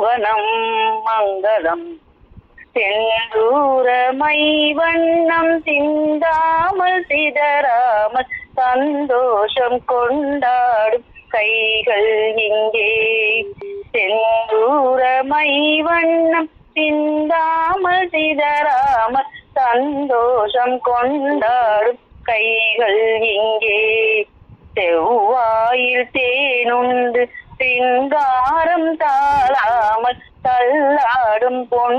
வனம் மங்களம் செந்தூரமை வண்ணம் சிந்தாமல் சிதறாமல் சந்தோஷம் கொண்டாடும் கைகள் இங்கே. செந்தூரமை வண்ணம் சிந்தாமல் சிதறாமல் சந்தோஷம் கொண்டாடும் கைகள் இங்கே. செவ்வாயில் தேனுண்டு சிங்காரம் தாழாமல் தள்ளாடும் பொன்